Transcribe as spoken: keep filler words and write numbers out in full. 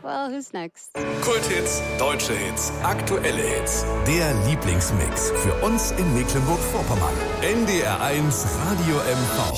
Well, who's next? Kulthits, deutsche Hits, aktuelle Hits. Der Lieblingsmix für uns in Mecklenburg-Vorpommern. N D R eins Radio M V.